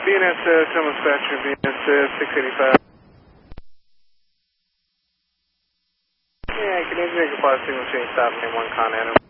BNS, Thomas Thatcher, BNS 685. Yeah, can you make a positive signal change stop name 1 Con Adam?